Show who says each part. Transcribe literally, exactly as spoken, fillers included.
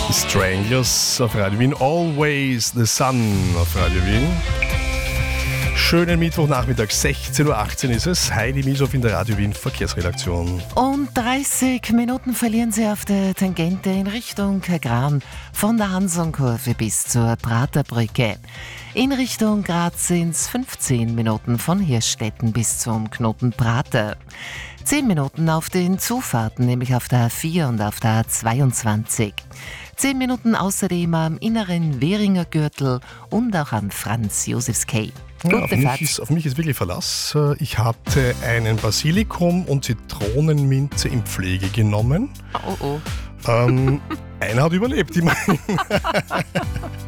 Speaker 1: Stranglers auf Radio Wien, Always the Sun auf Radio Wien. Schönen Mittwochnachmittag, sechzehn Uhr achtzehn ist es. Heidi Mieshoff in der Radio Wien Verkehrsredaktion.
Speaker 2: Und dreißig Minuten verlieren Sie auf der Tangente in Richtung Kagran von der Hansonkurve bis zur Praterbrücke. In Richtung Graz sind es fünfzehn Minuten von Hirschstetten bis zum Knoten Prater. zehn Minuten auf den Zufahrten, nämlich auf der A vier und auf der A zweiundzwanzig. zehn Minuten außerdem am inneren Währinger Gürtel und auch am Franz-Josefs-Quai.
Speaker 1: Ja, auf, mich ist, auf mich ist wirklich Verlass. Ich hatte einen Basilikum und Zitronenminze in Pflege genommen.
Speaker 2: Oh oh.
Speaker 1: Ähm, einer hat überlebt, immerhin.